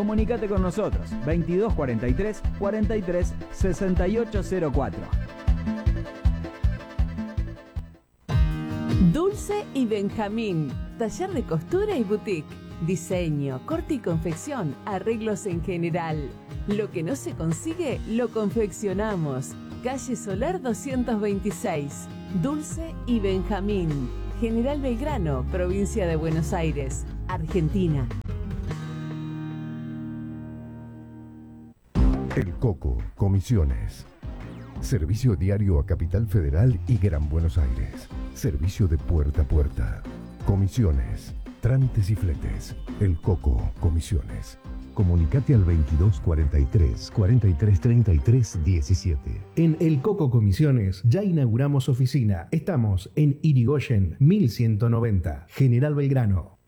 Comunicate con nosotros 2243 43 6804. Dulce y Benjamín, taller de costura y boutique, diseño, corte y confección, arreglos en general. Lo que no se consigue, lo confeccionamos. Calle Solar 226, Dulce y Benjamín, General Belgrano, provincia de Buenos Aires, Argentina. El Coco, comisiones. Servicio diario a Capital Federal y Gran Buenos Aires. Servicio de puerta a puerta. Comisiones, trámites y fletes. El Coco, comisiones. Comunicate al 2243 4333 17. En El Coco Comisiones ya inauguramos oficina. Estamos en Irigoyen 1190, General Belgrano.